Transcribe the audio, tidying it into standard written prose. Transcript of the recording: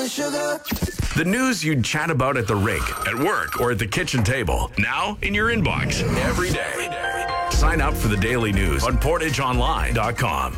sugar. The news you'd chat about at the rink, at work, or at the kitchen table. Now in your inbox every day. Sign up for the daily news on PortageOnline.com.